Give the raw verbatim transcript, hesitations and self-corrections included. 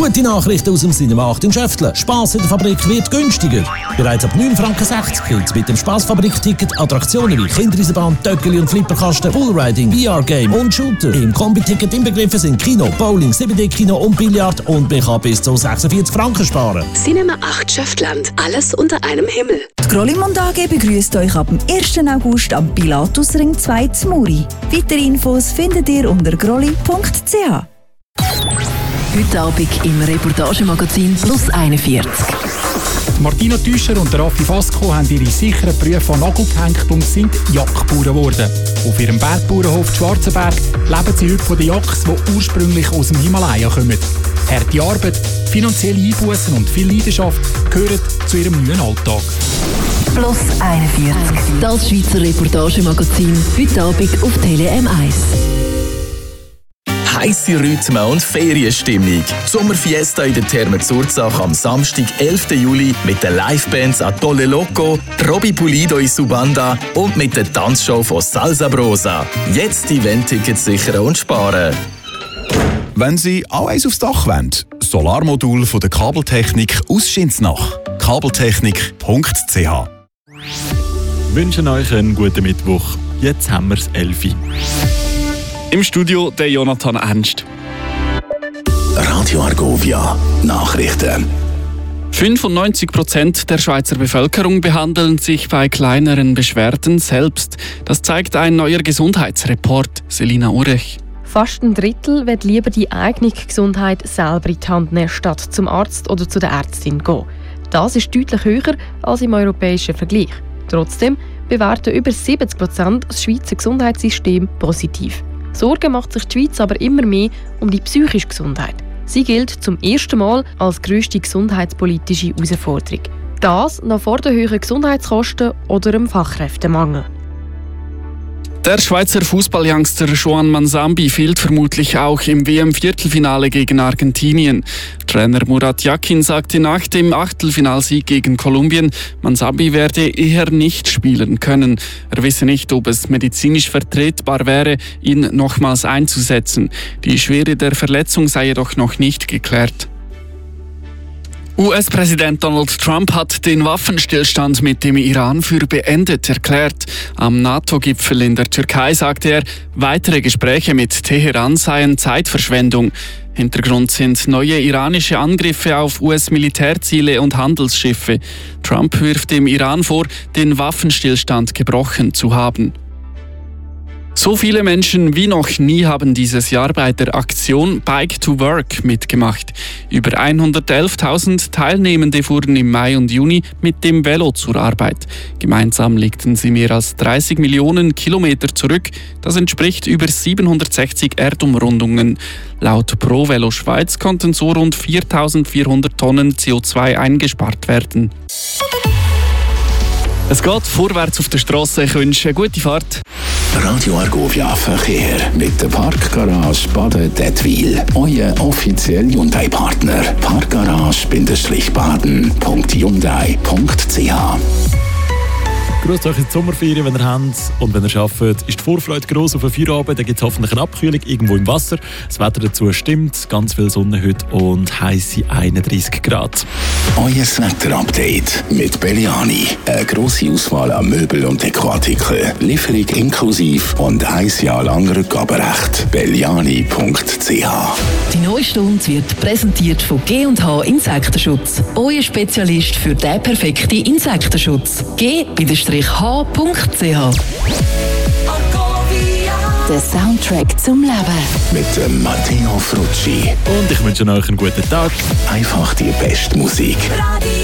Gute Nachrichten aus dem Cinema acht in Schäftle. Spass in der Fabrik wird günstiger. Bereits ab neun Franken sechzig gibt es mit dem Spassfabrik-Ticket Attraktionen wie Kindereisenbahn, Töckeli und Flipperkasten, Bullriding, V R-Game und Shooter. Im Kombi-Ticket inbegriffen sind Kino, Bowling, sieben D-Kino und Billard und man kann bis zu sechsundvierzig Franken sparen. Cinema acht Schäftland. Alles unter einem Himmel. Die Grollimond A G begrüßt euch ab dem ersten August am Pilatusring zwei zu Muri. Weitere Infos findet ihr unter grolli punkt c h. Heute Abend im Reportagemagazin Plus einundvierzig. Martina Tüscher und Raffi Fasco haben ihre sicheren Berufe an den Nagel gehängt und sind Jagdbauern geworden. Auf ihrem Bergbauernhof Schwarzenberg leben sie heute von den Jacks, die ursprünglich aus dem Himalaya kommen. Harte Arbeit, finanzielle Einbußen und viel Leidenschaft gehören zu ihrem neuen Alltag. Plus einundvierzig. Das Schweizer Reportagemagazin. Heute Abend auf Tele M eins. Heisse Rhythmen und Ferienstimmung. Die Sommerfiesta in der Therme Zurzach am Samstag, elften Juli mit den Livebands Atolle Loco, Robby Pulido in Subanda und mit der Tanzshow von Salsa Brosa. Jetzt Event-Tickets sichern und sparen. Wenn Sie auch eins aufs Dach wollen, Solarmodul von der Kabeltechnik aus Schinsnach. kabeltechnik punkt c h. Wir wünschen euch einen guten Mittwoch. Jetzt haben wir es elf Uhr. Im Studio der Jonathan Ernst. Radio Argovia Nachrichten. fünfundneunzig Prozent der Schweizer Bevölkerung behandeln sich bei kleineren Beschwerden selbst. Das zeigt ein neuer Gesundheitsreport. Selina Urech. Fast ein Drittel wird lieber die eigene Gesundheit selber in die Hand nehmen, statt zum Arzt oder zu der Ärztin zu gehen. Das ist deutlich höher als im europäischen Vergleich. Trotzdem bewerten über siebzig Prozent das Schweizer Gesundheitssystem positiv. Sorgen macht sich die Schweiz aber immer mehr um die psychische Gesundheit. Sie gilt zum ersten Mal als grösste gesundheitspolitische Herausforderung. Das noch vor den hohen Gesundheitskosten oder dem Fachkräftemangel. Der Schweizer Fußballyoungster Joan Manzambi fehlt vermutlich auch im W M-Viertelfinale gegen Argentinien. Trainer Murat Yakin sagte nach dem Achtelfinalsieg gegen Kolumbien, Manzambi werde eher nicht spielen können. Er wisse nicht, ob es medizinisch vertretbar wäre, ihn nochmals einzusetzen. Die Schwere der Verletzung sei jedoch noch nicht geklärt. U S-Präsident Donald Trump hat den Waffenstillstand mit dem Iran für beendet erklärt. Am NATO-Gipfel in der Türkei sagte er, weitere Gespräche mit Teheran seien Zeitverschwendung. Hintergrund sind neue iranische Angriffe auf U S-Militärziele und Handelsschiffe. Trump wirft dem Iran vor, den Waffenstillstand gebrochen zu haben. So viele Menschen wie noch nie haben dieses Jahr bei der Aktion Bike to Work mitgemacht. Über hundertelftausend Teilnehmende fuhren im Mai und Juni mit dem Velo zur Arbeit. Gemeinsam legten sie mehr als dreißig Millionen Kilometer zurück. Das entspricht über siebenhundertsechzig Erdumrundungen. Laut Pro Velo Schweiz konnten so rund viertausendvierhundert Tonnen C O zwei eingespart werden. Es geht vorwärts auf der Strasse. Ich wünsche eine gute Fahrt. Radio Argovia Verkehr mit der Parkgarage Baden-Dettwil. Euer offizieller Hyundai-Partner. Parkgarage-baden punkt hyundai punkt c h. Grüßt euch in die Sommerferien, wenn ihr habt und wenn ihr arbeitet, ist die Vorfreude gross auf den Feierabend. Da gibt es hoffentlich eine Abkühlung irgendwo im Wasser. Das Wetter dazu stimmt, ganz viel Sonne heute und heisse einunddreissig Grad. Euer Wetter-Update mit Belliani. Eine grosse Auswahl an Möbel- und Dekoartikeln. Lieferung inklusive und ein Jahr lang Rückgaberecht. belliani punkt c h. Die neue Stunde wird präsentiert von G und H Insektenschutz. Euer Spezialist für den perfekten Insektenschutz. G h punkt c h. Der Soundtrack zum Leben. Mit dem Matteo Frucci. Und ich wünsche euch einen guten Tag. Einfach die beste Musik. Radio